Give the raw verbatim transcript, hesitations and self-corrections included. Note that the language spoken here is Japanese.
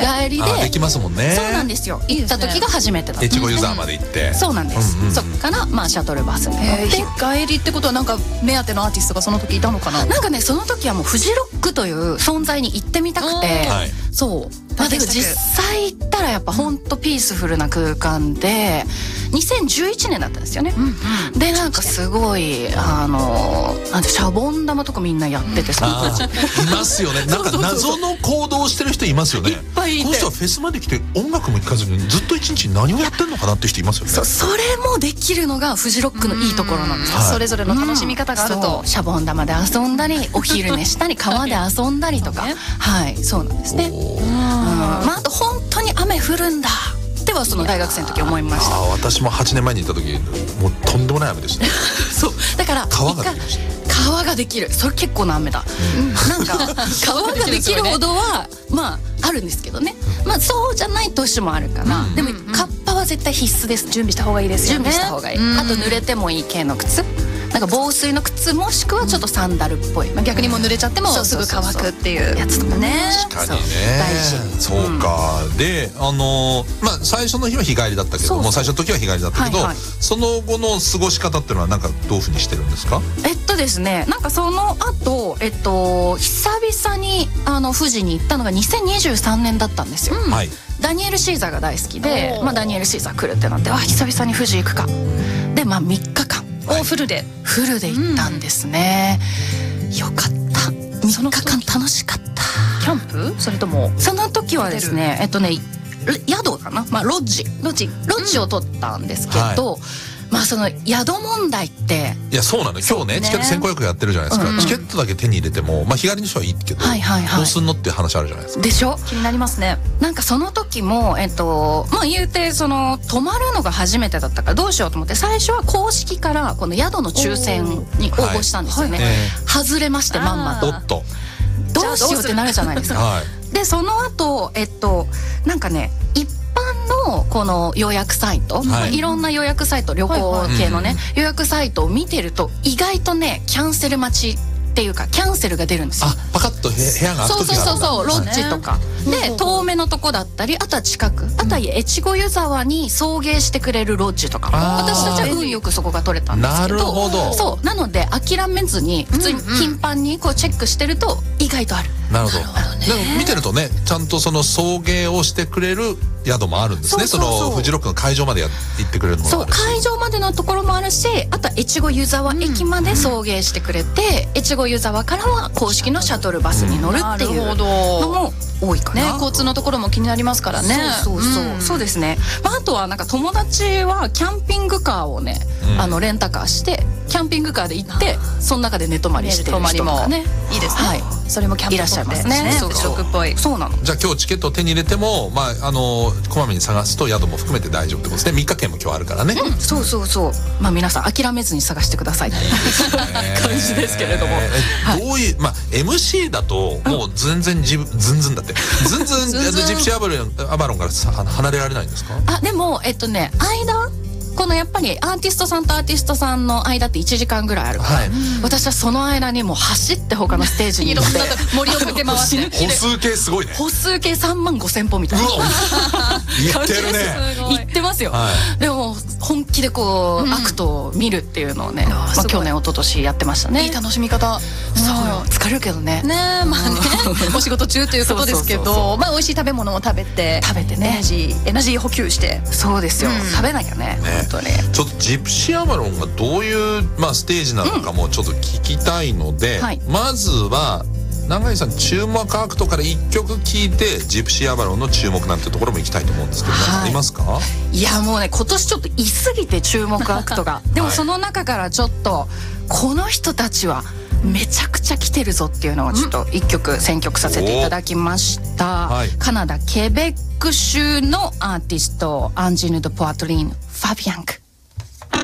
帰りでできますもんね。 そうなんですよ。行った時が初めてだった。 越後湯沢まで行って、 そうなんです、うんうん、そっからまあシャトルバスに乗って、 日帰りってことはなんか目当てのアーティストがその時いたのかな。 なんかねその時はもうフジロックという存在に行ってみたくて、はい、そうまあでも実際行ったらやっぱほんとピースフルな空間でにせんじゅういちねんだったんですよね、うんうん、でなんかすごいあのなんてシャボン玉とかみんなやってて、そのいますよね。なんか謎の行動してる人いますよね。 いっぱいいて、 この人はフェスまで来て音楽も聴かずにずっと一日何をやってんのかなって人いますよね。 そ, それもできるのがフジロックのいいところなんですよ、 はい、それぞれの楽しみ方があると、 うん、シャボン玉で遊んだりお昼寝したり川で遊んだりとか、ね、はいそうなんですね。うん、まあ、あと本当に雨降るんだってはその大学生の時思いました。 あ、私もはちねんまえに行った時もうとんでもない雨でした、ね、 そうだから川ができました。 川ができる、それ結構な雨だ、うん、なんか川ができるほどはまああるんですけどね、まあそうじゃない年もあるから、うん、でもカッパは絶対必須です。 準備した方がいいですよね。 準備した方がいい、うん、あと濡れてもいい系の靴、なんか防水の靴もしくはちょっとサンダルっぽい、まあ、 逆にもう濡れちゃってもすぐ乾くっていうやつとかね。 確かにね、大事。そうか、うん、であのー、まあ最初の日は日帰りだったけども、最初の時は日帰りだったけど、はいはい、その後の過ごし方っていうのはなんかどういうふうにしてるんですか？ えっとですね、なんかその後えっと久々にあの富士に行ったのがにせんにじゅうさんねんだったんですよ、うん、はい、ダニエル・シーザーが大好きで、まあ、ダニエル・シーザー来るってなって、あ久々に富士行くかで、まあみっかかん大フルでフルで行ったんですね、うん、よかった。みっかかん楽しかった。 キャンプ？それともその時はですね、えっとね宿かな、まあロッジロッジロッジを取ったんですけど、うん、まあその宿問題って、 いやそうなの、今日ねチケットせんごひゃくえんやってるじゃないですか、うんうん、チケットだけ手に入れてもまあ日帰りの人はいいけど、はいはいはい、どうすんのっていう話あるじゃないですか。 でしょ、 気になりますね。 なんかその時もえっとまあ言うてその泊まるのが初めてだったからどうしようと思って、最初は公式からこの宿の抽選に応募したんですよね、はいはい、外れましてまんまと。 おっとどうしようってなるじゃないですか、はい、でその後えっとなんかね一般のこの予約サイト、はい、いろんな予約サイト、旅行系のね、はいはい、予約サイトを見てると意外とねキャンセル待ちっていうかキャンセルが出るんですよ。 あ、パカッと部屋が空く時があるんだ。そうそうそう、 ロッジとか、ね、で遠めのとこだったり、あとは近く、あとは越後湯沢に送迎してくれるロッジとか、私たちは運よくそこが取れたんですけど、 なるほど。 そうなので諦めずに普通に頻繁にこうチェックしてると意外とある。 なるほど。でも見てるとね、ちゃんとその送迎をしてくれる宿もあるんですね。そのフジロックの会場までや行ってくれるのもあるし、 そう会場までのところもあるし、あとは越後湯沢駅まで送迎してくれて、越後湯沢からは公式のシャトルバスに乗るっていうのも多いかな、 ね、交通のところも気になりますからね。 そうそうそう、うん、そうですね、まあ、あとはなんか友達はキャンピングカーをね、うん、あのレンタカーしてキャンピングカーで行ってその中で寝泊まりしてる人とかね、 いいですね、 はい、それもキャンプいらっしゃいますね。 フジロックっぽい。 そうなの。 じゃあ今日チケットを手に入れてもまああのこまめに探すと宿も含めて大丈夫ってことですね。みっかけんも今日あるからね、うん、 そうそうそう、まあ皆さん諦めずに探してくださいって感じですけれども、 はい、どういうまあ エムシー だともう全然ジブズンズンだってズンズンジプシーアバロンアバロンからさ離れられないんですか？ あ、でもえっとね間このやっぱりアーティストさんとアーティストさんの間っていちじかんぐらいあるから、はい、私はその間にもう走って他のステージに行って森を駆け回って歩数計すごいね。 歩数計さんまんごせんぽみたいな言ってるね。 言ってますよ、はい、でも本気でこう、うん、アクトを見るっていうのをね、まあ、去年一昨年やってましたね。 いい楽しみ方。 そうよ、疲れるけどね。 ねえ、まあねお仕事中ということですけど、まあ美味しい食べ物を食べて食べてね、 エナジーエナジー補給して。 そうですよ、うん、食べなきゃね、 ね、 本当に。 ちょっとジプシーアバロンがどういう、まあ、ステージなのかもちょっと聞きたいので、うん、はい、まずは永井さん注目アクトからいっきょく聴いてジプシーアバロンの注目なんてところも行きたいと思うんですけど、はい、何かありますか？ いやもうね今年ちょっといすぎて注目アクトがでもその中からちょっとこの人たちはめちゃくちゃ来てるぞっていうのをちょっといっきょく選曲させていただきました、はい、カナダケベック州のアーティストアンジーヌ・ド・ポアトリーヌ・ファビアンク。